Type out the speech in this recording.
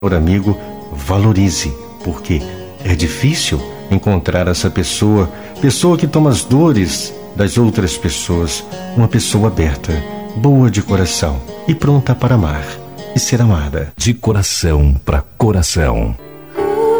Por amigo, valorize, porque é difícil encontrar essa pessoa que toma as dores das outras pessoas, uma pessoa aberta, boa de coração e pronta para amar e ser amada. De coração para coração.